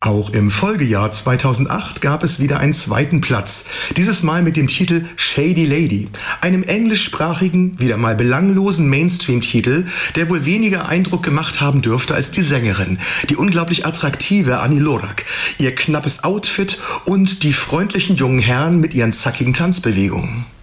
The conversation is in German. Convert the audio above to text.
Auch im Folgejahr 2008 gab es wieder einen zweiten Platz, dieses Mal mit dem Titel Shady Lady, einem englischsprachigen, wieder mal belanglosen Mainstream-Titel, der wohl weniger Eindruck gemacht haben dürfte als die Sängerin, die unglaublich attraktive Annie Lorak, ihr knappes Outfit und die freundlichen jungen Herren mit ihren zackigen Tanzbewegungen.